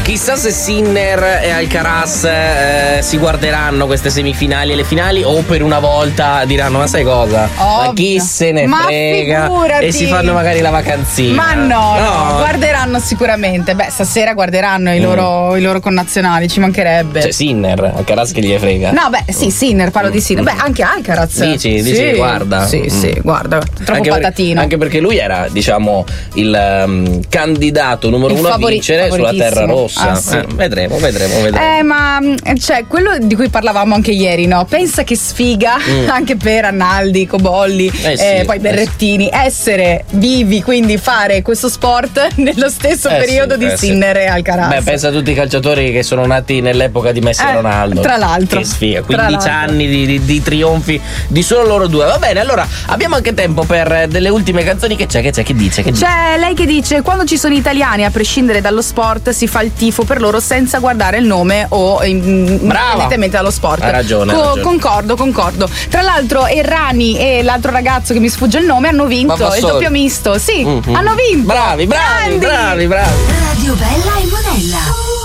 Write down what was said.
Chissà se Sinner e Alcaraz si guarderanno queste semifinali e le finali, o per una volta diranno: ma sai cosa? Ovvio. Ma chi se ne frega? Figurati. E si fanno magari la vacanzina. Ma no, guarderanno sicuramente. Beh, stasera guarderanno i loro connazionali, ci mancherebbe. Cioè Sinner, Alcaraz che gli frega. No, beh, sì, Sinner, parlo di Sinner. Beh, anche Alcaraz. Dici, sì, guarda. Sì, guarda. Troppo anche patatino. Anche perché lui era, diciamo, il candidato numero uno a vincere sulla terra rossa. Sì. Vedremo. Ma cioè, quello di cui parlavamo anche ieri, no? Pensa che sfiga anche per Annaldi, Cobolli, poi Berrettini, essere vivi, quindi fare questo sport nello stesso periodo di Sinner e Alcaraz. Beh, pensa a tutti i calciatori che sono nati nell'epoca di Messi e Ronaldo. Tra l'altro. Che sfiga, 15 anni di trionfi di solo loro due. Va bene, allora abbiamo anche tempo per delle ultime canzoni. Che dice? C'è lei che dice: quando ci sono italiani, a prescindere dallo sport, si fa il tifo per loro senza guardare il nome o indipendentemente dallo sport. Ha ragione. Concordo. Tra l'altro Errani e l'altro ragazzo che mi sfugge il nome hanno vinto il doppio misto. Sì, hanno vinto. Bravi. Radio Bella e Monella.